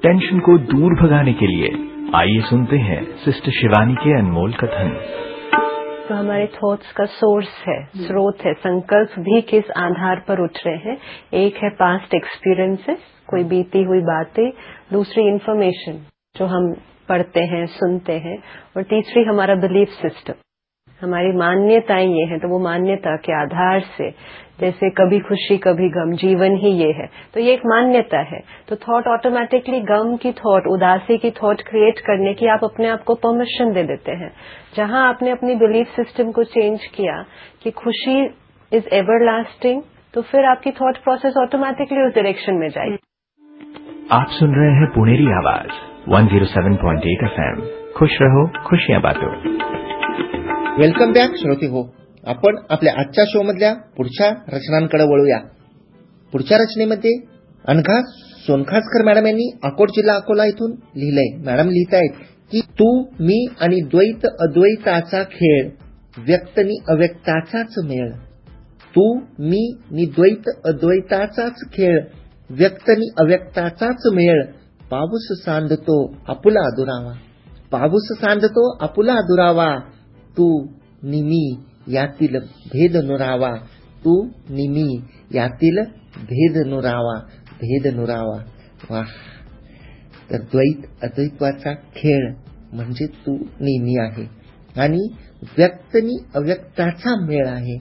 Tension को दूर भगाने के लिए आइए सुनते हैं सिस्टर शिवानी के अनमोल कथन। तो हमारे थॉट्स का सोर्स है, स्रोत है, संकल्प भी किस आधार पर उठ रहे हैं। एक है पास्ट एक्सपीरियंसेस, कोई बीती हुई बातें, दूसरी इंफॉर्मेशन जो हम पढ़ते हैं, सुनते हैं, और तीसरी हमारा बिलीफ सिस्टम, हमारी मान्यताएं ये हैं। तो वो मान्यता के आधार से, जैसे कभी खुशी कभी गम, जीवन ही ये है, तो ये एक मान्यता है। तो थॉट ऑटोमेटिकली गम की थॉट, उदासी की थॉट क्रिएट करने की आप अपने आप को परमिशन दे देते हैं। जहां आपने अपनी बिलीफ सिस्टम को चेंज किया कि खुशी इज एवर लास्टिंग, तो फिर आपकी थॉट प्रोसेस ऑटोमेटिकली उस डायरेक्शन में जाएगी। आप सुन रहे हैं पुणेरी आवाज 107.8 FM। खुश रहो, खुशियां बांटो। वेलकम बॅक श्रोते हो, आपण आपल्या आजच्या शो मधल्या पुढच्या रचनांकडे वळूया। पुढच्या रचनेमध्ये अनघा सोनखासकर मॅडम यांनी अकोट जिल्हा अकोला इथून लिहिलंय। मॅडम लिहित आहेत की तू मी आणि द्वैत अद्वैताचा खेळ, व्यक्त नि अव्यक्ताचाच मेळ। तू मी नि द्वैत अद्वैताचाच खेळ, व्यक्त नि अव्यक्ताचाच मेळ। पाऊस सांडतो आपुला दुरावा, पाऊस सांडतो आपुला दुरावा। तू निमी यातील भेद नुरावा, तू निमी यातील भेद नुरावा, भेद नुरावा। वाह! तर द्वैत अद्वैताचा खेळ म्हणजे तू निमी आहे आणि व्यक्त नि अव्यक्ताचा मेळ आहे।